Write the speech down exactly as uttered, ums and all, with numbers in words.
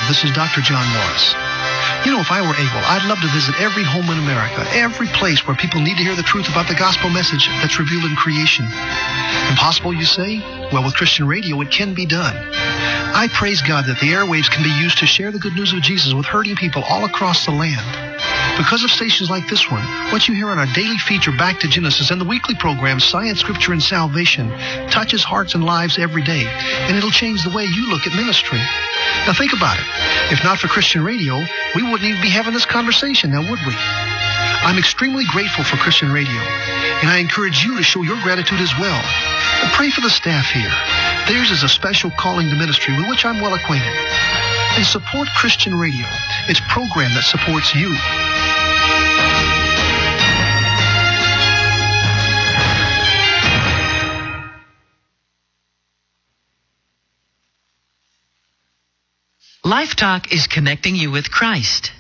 This is Doctor John Morris. You know, if I were able, I'd love to visit every home in America, every place where people need to hear the truth about the gospel message that's revealed in creation. Impossible, you say? Well, with Christian radio, it can be done. I praise God that the airwaves can be used to share the good news of Jesus with hurting people all across the land. Because of stations like this one, what you hear on our daily feature Back to Genesis and the weekly program Science, Scripture, and Salvation touches hearts and lives every day, and it'll change the way you look at ministry. Now think about it. If not for Christian radio, we wouldn't even be having this conversation now, would we? I'm extremely grateful for Christian radio, and I encourage you to show your gratitude as well. And pray for the staff here. Theirs is a special calling to ministry with which I'm well acquainted. And support Christian radio. It's a program that supports you. Life Talk is connecting you with Christ.